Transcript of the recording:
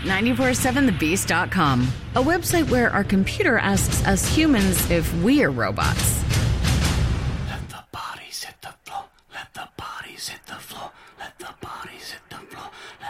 947thebeast.com, a website where our computer asks us humans if we're robots. Let the bodies hit the floor. Let the bodies hit the floor. Let the bodies hit the floor.